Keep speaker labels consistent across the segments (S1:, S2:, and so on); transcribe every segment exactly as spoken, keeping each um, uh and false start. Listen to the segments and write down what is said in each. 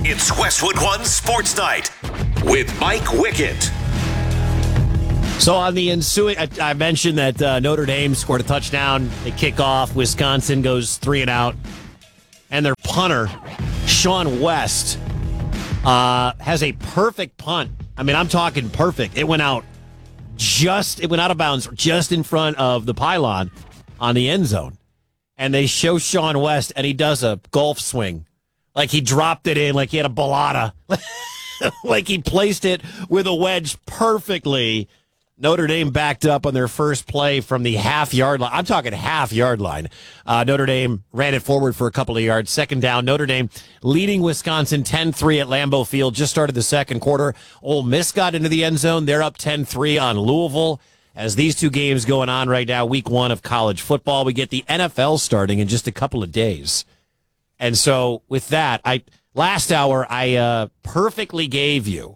S1: It's Westwood One Sports Night with Mike Wickett.
S2: So on the ensuing, I, I mentioned that uh, Notre Dame scored a touchdown. They kick off. Wisconsin goes three and out. And their punter, Sean West, uh, has a perfect punt. I mean, I'm talking perfect. It went out just, it went out of bounds just in front of the pylon on the end zone. And they show Sean West, and he does a golf swing. Like he dropped it in, like he had a balata. Like he placed it with a wedge perfectly. Notre Dame backed up on their first play from the half-yard line. I'm talking half-yard line. Uh, Notre Dame ran it forward for a couple of yards. Second down, Notre Dame leading Wisconsin ten three at Lambeau Field. Just started the second quarter. Ole Miss got into the end zone. They're up ten three on Louisville. As these two games going on right now, week one of college football, we get the N F L starting in just a couple of days. And so with that, I last hour, I uh, perfectly gave you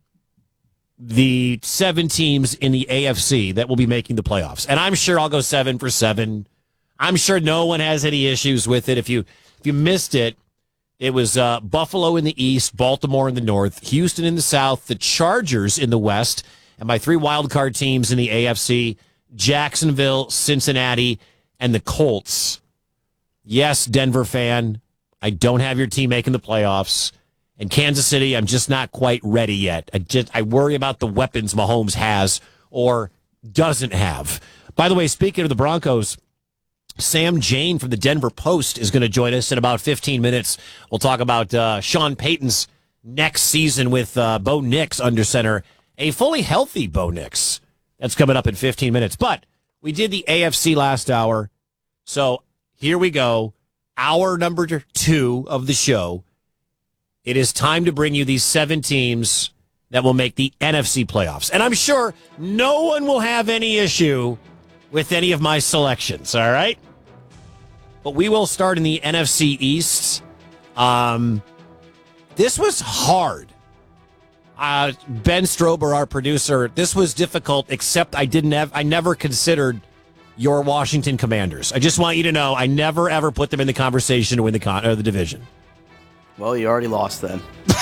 S2: the seven teams in the A F C that will be making the playoffs. And I'm sure I'll go seven for seven. I'm sure no one has any issues with it. If you if you missed it, it was uh, Buffalo in the East, Baltimore in the North, Houston in the South, the Chargers in the West, and my three wildcard teams in the A F C, Jacksonville, Cincinnati, and the Colts. Yes, Denver fan, I don't have your team making the playoffs. And Kansas City, I'm just not quite ready yet. I just I worry about the weapons Mahomes has or doesn't have. By the way, speaking of the Broncos, Sam Jane from the Denver Post is going to join us in about fifteen minutes. We'll talk about uh, Sean Payton's next season with uh, Bo Nix under center. A fully healthy Bo Nix. That's coming up in fifteen minutes. But we did the A F C last hour. So here we go. Hour number two of the show. It is time to bring you these seven teams that will make the N F C playoffs. And I'm sure no one will have any issue with any of my selections, all right? But we will start in the N F C East. Um, this was hard. Uh, Ben Strober, our producer, this was difficult, except I didn't have, I never considered your Washington Commanders. I just want you to know I never, ever put them in the conversation to win the con- or the division.
S3: Well, you already lost then.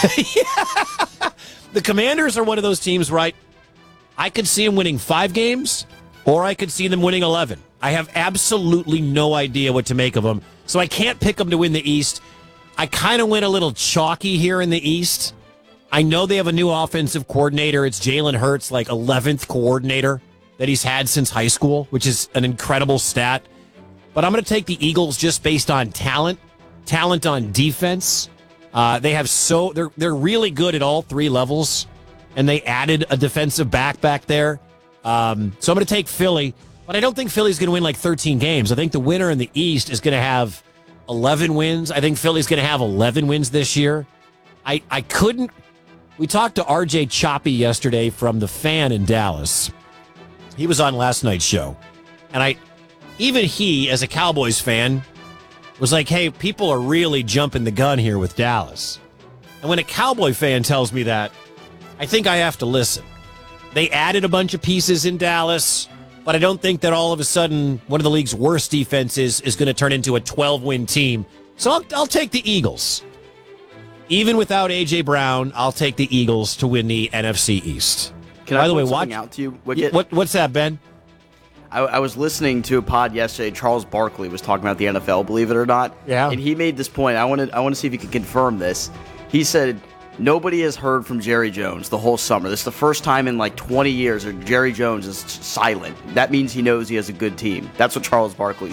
S2: Yeah. The Commanders are one of those teams, right? I could see them winning five games, or I could see them winning eleven. I have absolutely no idea what to make of them, so I can't pick them to win the East. I kind of went a little chalky here in the East. I know they have a new offensive coordinator. It's Jalen Hurts, like eleventh coordinator that he's had since high school, which is an incredible stat. But I'm going to take the Eagles just based on talent, talent on defense. Uh, they have so they're they're really good at all three levels, and they added a defensive back back there. Um, so I'm going to take Philly, but I don't think Philly's going to win like thirteen games. I think the winner in the East is going to have eleven wins. I think Philly's going to have eleven wins this year. I I couldn't. We talked to R J Choppy yesterday from The Fan in Dallas. He was on last night's show, and I even he as a Cowboys fan was like, hey, people are really jumping the gun here with Dallas. And when a Cowboy fan tells me that, I think I have to listen. They added a bunch of pieces in Dallas, but I don't think that all of a sudden one of the league's worst defenses is going to turn into a twelve-win team. So I'll, I'll take the Eagles. Even without A J. Brown, I'll take the Eagles to win the N F C East.
S3: Can
S2: By
S3: I
S2: the way,
S3: point something
S2: watch,
S3: out to you? Wicket?
S2: What, what's that, Ben?
S3: I, I was listening to a pod yesterday. Charles Barkley was talking about the N F L, believe it or not.
S2: Yeah.
S3: And he made this point. I want to I want to see if you can confirm this. He said, nobody has heard from Jerry Jones the whole summer. This is the first time in like twenty years that Jerry Jones is silent. That means he knows he has a good team. That's what Charles Barkley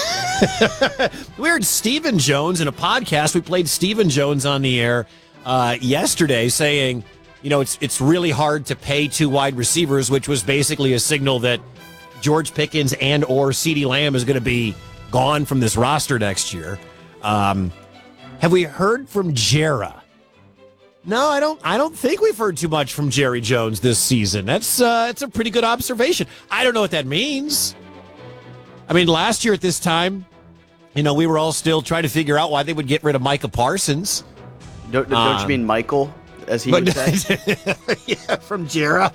S3: said.
S2: We heard Stephen Jones in a podcast. We played Stephen Jones on the air uh, yesterday saying, you know, it's it's really hard to pay two wide receivers, which was basically a signal that George Pickens and or CeeDee Lamb is going to be gone from this roster next year. Um, have we heard from Jera? No, I don't. I don't think we've heard too much from Jerry Jones this season. That's uh, that's a pretty good observation. I don't know what that means. I mean, last year at this time, you know, we were all still trying to figure out why they would get rid of Micah Parsons.
S3: Don't, don't um, you mean Michael, as he
S2: but,
S3: would say?
S2: Yeah, from Jera.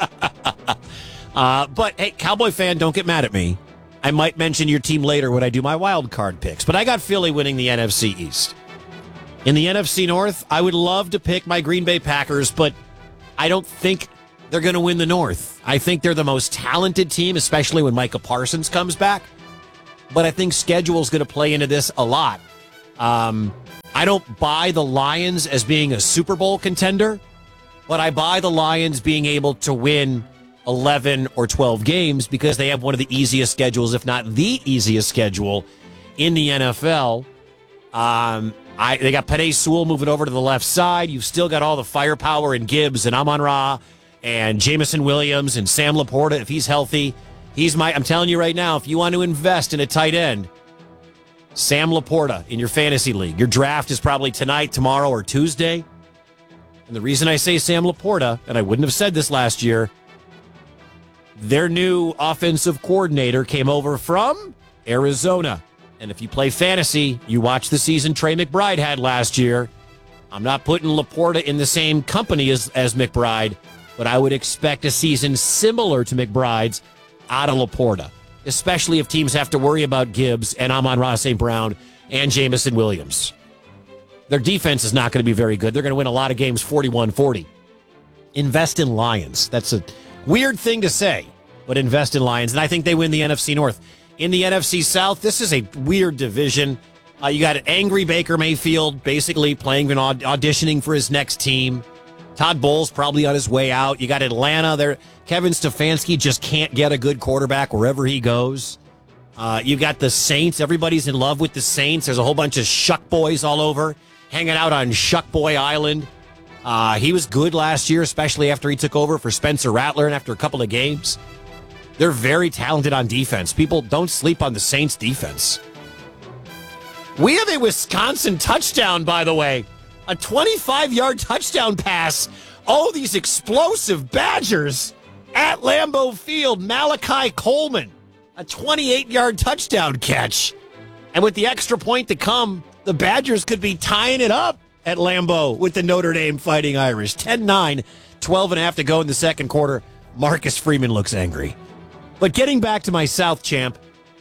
S2: uh, but hey, Cowboy fan, don't get mad at me. I might mention your team later when I do my wild card picks. But I got Philly winning the N F C East. In the N F C North, I would love to pick my Green Bay Packers, but I don't think they're going to win the North. I think they're the most talented team, especially when Micah Parsons comes back. But I think schedule's going to play into this a lot. Um, I don't buy the Lions as being a Super Bowl contender, but I buy the Lions being able to win eleven or twelve games because they have one of the easiest schedules, if not the easiest schedule in the N F L. Um, I, they got Penei Sewell moving over to the left side. You've still got all the firepower in Gibbs and Amon-Ra and Jameson Williams and Sam Laporta if he's healthy. He's my. I'm telling you right now, if you want to invest in a tight end, Sam Laporta in your fantasy league. Your draft is probably tonight, tomorrow, or Tuesday. And the reason I say Sam Laporta, and I wouldn't have said this last year, their new offensive coordinator came over from Arizona. And if you play fantasy, you watch the season Trey McBride had last year. I'm not putting Laporta in the same company as, as McBride, but I would expect a season similar to McBride's out of Laporta, especially if teams have to worry about Gibbs and Amon-Ra Saint Brown and Jameson Williams. Their defense is not going to be very good. They're going to win a lot of games forty-one forty. Invest in Lions. That's a weird thing to say, but invest in Lions. And I think they win the N F C North. In the N F C South, this is a weird division. Uh, you got an angry Baker Mayfield basically playing and aud- auditioning for his next team. Todd Bowles probably on his way out. You got Atlanta there. Kevin Stefanski just can't get a good quarterback wherever he goes. Uh, you got the Saints. Everybody's in love with the Saints. There's a whole bunch of Shuck Boys all over, hanging out on Shuck Boy Island. Uh, he was good last year, especially after he took over for Spencer Rattler and after a couple of games. They're very talented on defense. People don't sleep on the Saints' defense. We have a Wisconsin touchdown, by the way. A twenty-five-yard touchdown pass. Oh, these explosive Badgers at Lambeau Field. Malachi Coleman, a twenty-eight-yard touchdown catch. And with the extra point to come, the Badgers could be tying it up at Lambeau with the Notre Dame Fighting Irish. ten nine, twelve and a half to go in the second quarter. Marcus Freeman looks angry. But getting back to my South champ,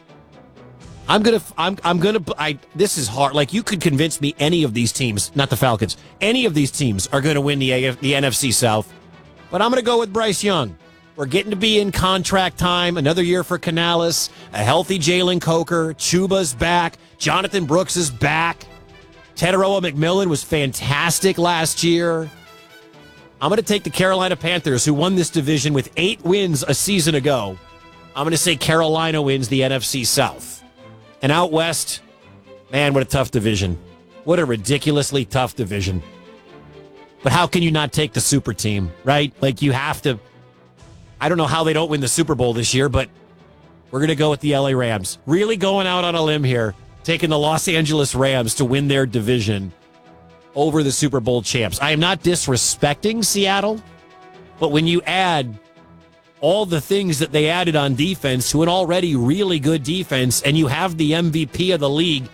S2: I'm gonna, I'm, I'm gonna, I. This is hard. Like, you could convince me any of these teams, not the Falcons, any of these teams are going to win the A F, the N F C South. But I'm gonna go with Bryce Young. We're getting to be in contract time. Another year for Canales. A healthy Jalen Coker. Chuba's back. Jonathan Brooks is back. Teteroa McMillan was fantastic last year. I'm going to take the Carolina Panthers, who won this division with eight wins a season ago. I'm going to say Carolina wins the N F C South. And out west, man, what a tough division. What a ridiculously tough division. But how can you not take the super team, right? Like, you have to. I don't know how they don't win the Super Bowl this year, but we're going to go with the L A Rams. Really going out on a limb here, taking the Los Angeles Rams to win their division over the Super Bowl champs. I am not disrespecting Seattle, but when you add all the things that they added on defense to an already really good defense, and you have the M V P of the league,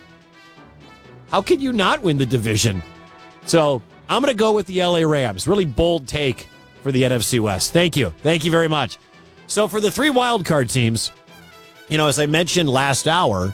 S2: how can you not win the division? So I'm going to go with the L A Rams. Really bold take for the N F C West. Thank you. Thank you very much. So for the three wildcard teams, you know, as I mentioned last hour,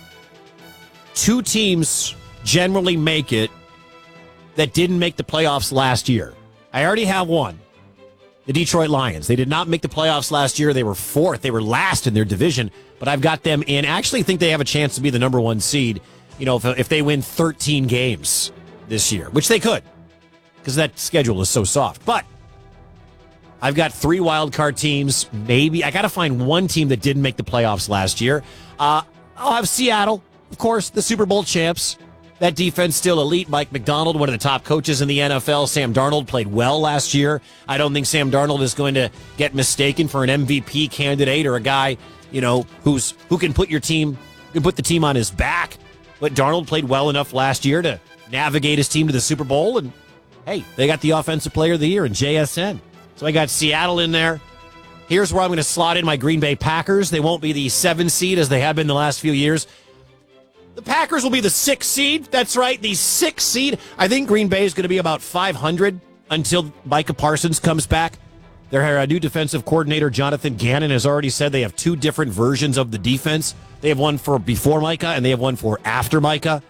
S2: two teams generally make it that didn't make the playoffs last year. I already have one. The Detroit Lions. They did not make the playoffs last year. They were fourth. They were last in their division, but I've got them in. I actually think they have a chance to be the number one seed, you know, if, if they win thirteen games this year, which they could, because that schedule is so soft. But I've got three wild card teams. Maybe I got to find one team that didn't make the playoffs last year. Uh, I'll have Seattle, of course, the Super Bowl champs. That defense still elite. Mike McDonald, one of the top coaches in the N F L. Sam Darnold played well last year. I don't think Sam Darnold is going to get mistaken for an M V P candidate or a guy, you know, who's who can put your team, can put the team on his back. But Darnold played well enough last year to navigate his team to the Super Bowl. And hey, they got the Offensive Player of the Year in J S N. So I got Seattle in there. Here's where I'm going to slot in my Green Bay Packers. They won't be the seven seed as they have been the last few years. The Packers will be the sixth seed. That's right, the sixth seed. I think Green Bay is going to be about five hundred until Micah Parsons comes back. Their new defensive coordinator, Jonathan Gannon, has already said they have two different versions of the defense. They have one for before Micah, and they have one for after Micah.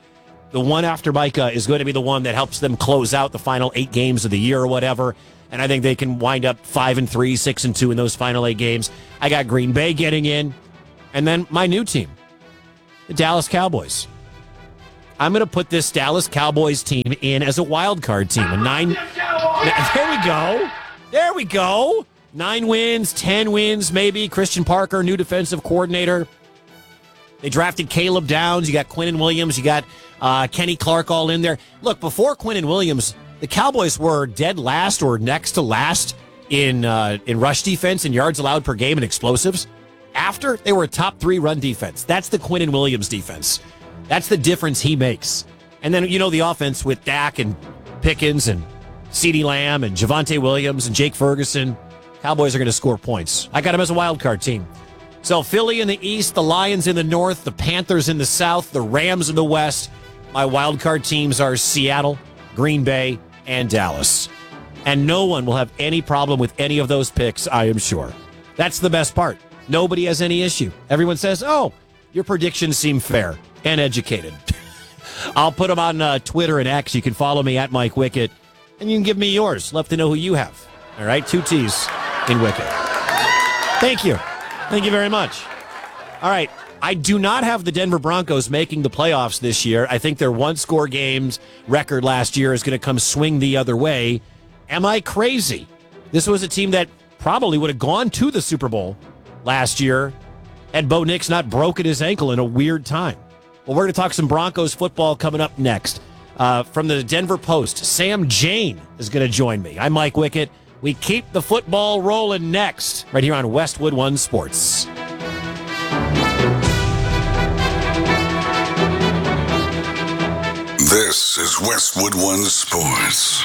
S2: the one after Micah is going to be the one that helps them close out the final eight games of the year or whatever. And I think they can wind up five and three, six and two in those final eight games. I got Green Bay getting in. And then my new team, the Dallas Cowboys. I'm going to put this Dallas Cowboys team in as a wild card team. A nine. There we go. There we go. Nine wins, ten wins, maybe. Christian Parker, new defensive coordinator. They drafted Caleb Downs. You got Quinnen Williams. You got uh, Kenny Clark all in there. Look, before Quinnen Williams, the Cowboys were dead last or next to last in uh, in rush defense and yards allowed per game and explosives. After, they were a top three run defense. That's the Quinnen Williams defense. That's the difference he makes. And then, you know, the offense with Dak and Pickens and CeeDee Lamb and Javonte Williams and Jake Ferguson. Cowboys are going to score points. I got them as a wild card team. So Philly in the East, the Lions in the North, the Panthers in the South, the Rams in the West. My wild card teams are Seattle, Green Bay, and Dallas. And no one will have any problem with any of those picks, I am sure. That's the best part. Nobody has any issue. Everyone says, oh, your predictions seem fair and educated. I'll put them on uh, Twitter and X. You can follow me at Mike Wickett, and you can give me yours. Love to know who you have. All right, two T's in Wickett. Thank you. Thank you very much. All right, I do not have the Denver Broncos making the playoffs this year. I think their one-score games record last year is going to come swing the other way. Am I crazy? This was a team that probably would have gone to the Super Bowl last year had Bo Nix not broken his ankle in a weird time. Well, we're going to talk some Broncos football coming up next. Uh, from the Denver Post, Sam Jane is going to join me. I'm Mike Wickett. We keep the football rolling next, right here on Westwood One Sports.
S4: This is Westwood One Sports.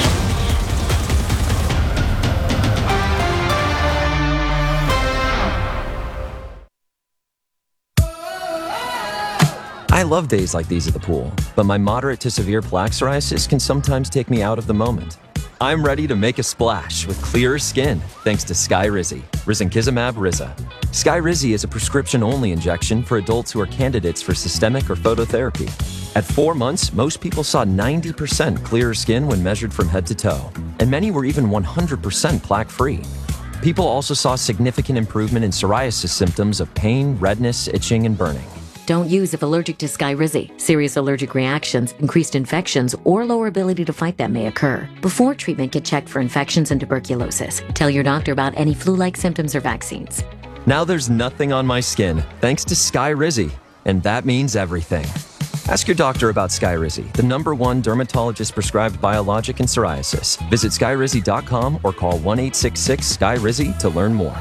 S5: I love days like these at the pool, but my moderate to severe plaque psoriasis can sometimes take me out of the moment. I'm ready to make a splash with clearer skin thanks to Skyrizi, Risankizumab Riza. Skyrizi is a prescription-only injection for adults who are candidates for systemic or phototherapy. At four months, most people saw ninety percent clearer skin when measured from head to toe, and many were even one hundred percent plaque-free. People also saw significant improvement in psoriasis symptoms of pain, redness, itching, and burning.
S6: Don't use if allergic to Skyrizi. Serious allergic reactions, increased infections, or lower ability to fight them may occur. Before treatment, get checked for infections and tuberculosis. Tell your doctor about any flu-like symptoms or vaccines.
S5: Now there's nothing on my skin thanks to Skyrizi, and that means everything. Ask your doctor about Skyrizi, the number one dermatologist-prescribed biologic in psoriasis. Visit skyrizi dot com or call one eight six six Sky Rizi to learn more.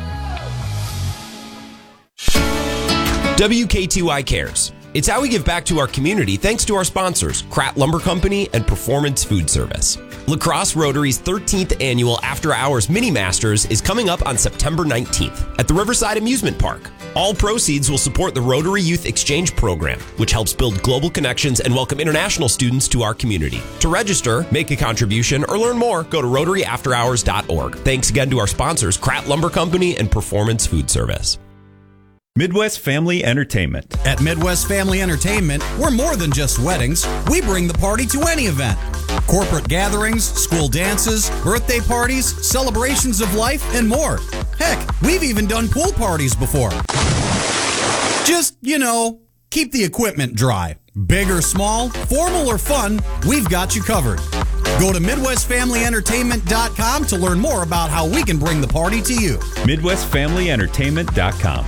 S7: W K T Y Cares. It's how we give back to our community thanks to our sponsors, Kratt Lumber Company and Performance Food Service. La Crosse Rotary's thirteenth annual After Hours Mini Masters is coming up on September nineteenth at the Riverside Amusement Park. All proceeds will support the Rotary Youth Exchange Program, which helps build global connections and welcome international students to our community. To register, make a contribution, or learn more, go to rotary after hours dot org. Thanks again to our sponsors, Kratt Lumber Company and Performance Food Service.
S8: Midwest Family Entertainment.
S9: At Midwest Family Entertainment, we're more than just weddings. We bring the party to any event. Corporate gatherings, school dances, birthday parties, celebrations of life, and more. Heck, we've even done pool parties before. Just, you know, keep the equipment dry. Big or small, formal or fun, we've got you covered. Go to midwest family entertainment dot com to learn more about how we can bring the party to you.
S8: midwest family entertainment dot com.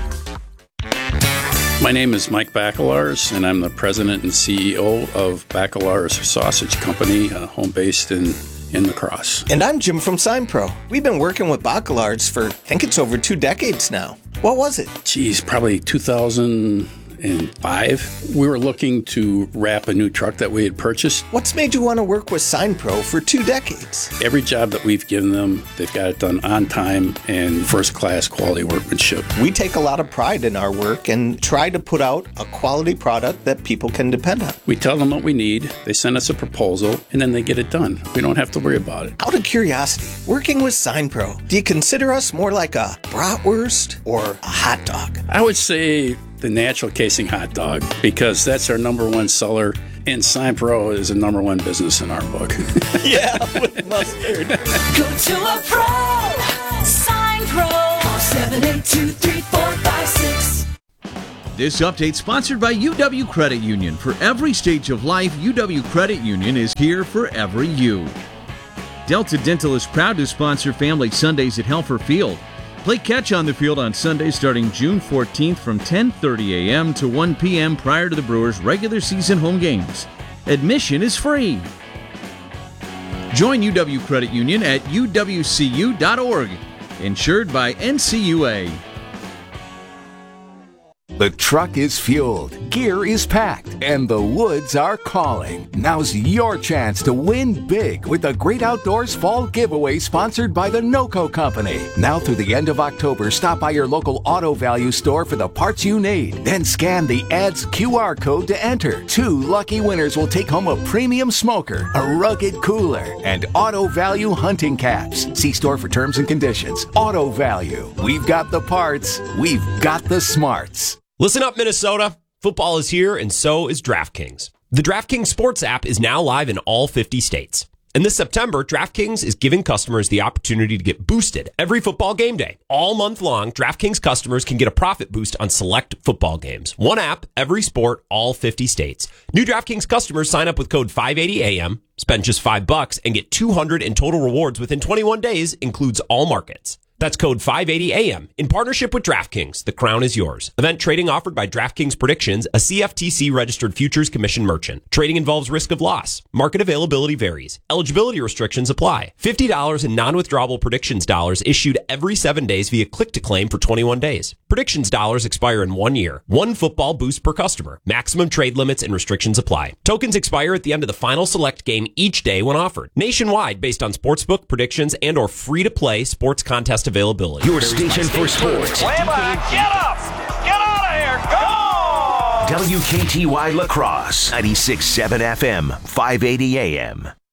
S10: My name is Mike Bacelars, and I'm the president and C E O of Bacelars Sausage Company, uh, home based in, in La Crosse.
S11: And I'm Jim from SignPro. We've been working with Bacelars for, I think it's over two decades now. What was it?
S10: Geez, probably two thousand five. We were looking to wrap a new truck that we had purchased.
S11: What's made you want to work with SignPro for two decades?
S10: Every job that we've given them, they've got it done on time and first-class quality workmanship.
S11: We take a lot of pride in our work and try to put out a quality product that people can depend on.
S10: We tell them what we need, they send us a proposal, and then they get it done. We don't have to worry about it.
S11: Out of curiosity, working with SignPro, do you consider us more like a bratwurst or a hot dog?
S10: I would say the natural casing hot dog, because that's our number one seller. And Sign Pro is a number one business in our book.
S11: Yeah, with mustard.
S12: Go to a pro. Sign Pro. Call seven eight two, three four five six.
S13: This update sponsored by U W Credit Union. For every stage of life, U W Credit Union is here for every you. Delta Dental is proud to sponsor Family Sundays at Helfer Field. Play catch on the field on Sunday starting June fourteenth from ten thirty a.m. to one p.m. prior to the Brewers' regular season home games. Admission is free. Join U W Credit Union at U W C U dot org. Insured by N C U A.
S14: The truck is fueled, gear is packed, and the woods are calling. Now's your chance to win big with the Great Outdoors Fall Giveaway sponsored by the NOCO Company. Now through the end of October, stop by your local Auto Value store for the parts you need. Then scan the ad's Q R code to enter. Two lucky winners will take home a premium smoker, a rugged cooler, and Auto Value hunting caps. See store for terms and conditions. Auto Value. We've got the parts. We've got the smarts.
S7: Listen up, Minnesota. Football is here, and so is DraftKings. The DraftKings Sports app is now live in all fifty states. And this September, DraftKings is giving customers the opportunity to get boosted every football game day. All month long, DraftKings customers can get a profit boost on select football games. One app, every sport, all fifty states. New DraftKings customers sign up with code five eighty A M, spend just five bucks, and get two hundred in total rewards within twenty-one days, includes all markets. That's code five eighty A M. In partnership with DraftKings, the crown is yours. Event trading offered by DraftKings Predictions, a C F T C-registered futures commission merchant. Trading involves risk of loss. Market availability varies. Eligibility restrictions apply. fifty dollars in non-withdrawable Predictions dollars issued every seven days via click-to-claim for twenty-one days. Predictions dollars expire in one year. One football boost per customer. Maximum trade limits and restrictions apply. Tokens expire at the end of the final select game each day when offered. Nationwide based on sportsbook, predictions, and or free-to-play sports contest availability.
S1: Your station for sports.
S15: Way back, get up! Get out of here! Go!
S1: W K T Y La Crosse, ninety-six point seven F M, five eighty A M.